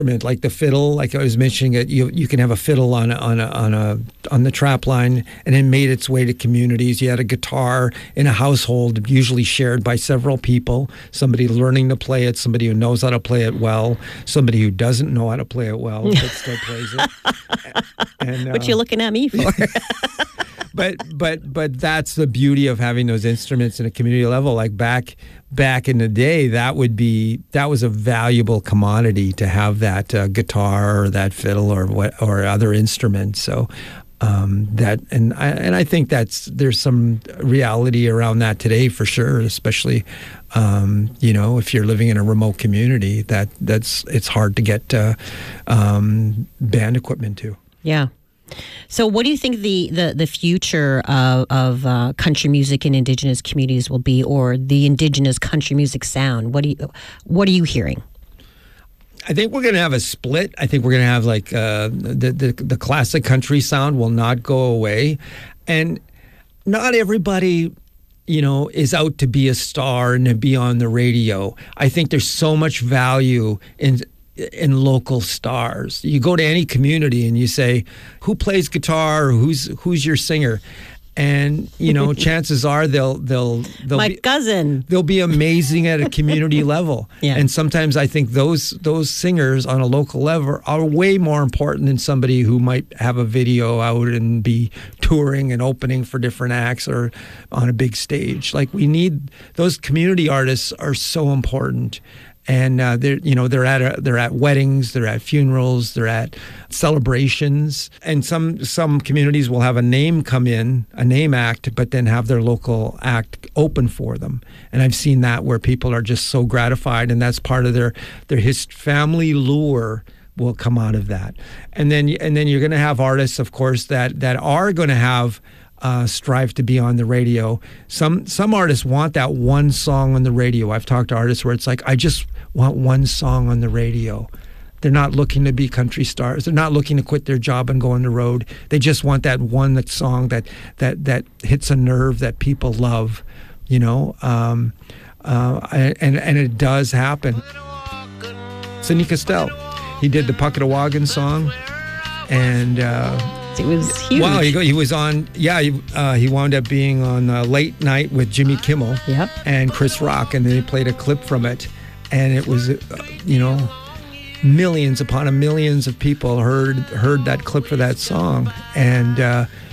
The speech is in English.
like the fiddle, like I was mentioning it, you can have a fiddle on the trap line, and it made its way to communities. You had a guitar in a household, usually shared by several people, somebody learning to play it, somebody who knows how to play it well, somebody who doesn't know how to play it well but still plays it. And, what you looking at me for? But that's the beauty of having those instruments in a community level. Like back in the day, that was a valuable commodity to have that guitar or that fiddle or other instrument. So I think there's some reality around that today for sure, especially if you're living in a remote community it's hard to get band equipment to. Yeah. So what do you think the future of country music in Indigenous communities will be, or the Indigenous country music sound? What are you hearing? I think we're going to have a split. I think we're going to have like the classic country sound will not go away, and not everybody is out to be a star and to be on the radio. I think there's so much value in local stars. You go to any community and you say, who plays guitar, or who's your singer? And chances are they'll my cousin. They'll be amazing at a community level. Yeah. And sometimes I think those singers on a local level are way more important than somebody who might have a video out and be touring and opening for different acts or on a big stage. Like, we need those community artists are so important. And they're at weddings, they're at funerals, they're at celebrations, and some communities will have a name act, but then have their local act open for them. And I've seen that where people are just so gratified, and that's part of their family lure will come out of that. And then you're going to have artists, of course, that are going to have. Strive to be on the radio. Some artists want that one song on the radio. I've talked to artists where it's like, I just want one song on the radio. They're not looking to be country stars. They're not looking to quit their job and go on the road. They just want that one song that hits a nerve that people love, and it does happen. Sidney Castell, he did the Puckatawagan song, and it was huge. Wow, he was on. Yeah, he wound up being on Late Night with Jimmy Kimmel. Yep. And Chris Rock, and then they played a clip from it, and it was, millions upon millions of people heard that clip for that song, and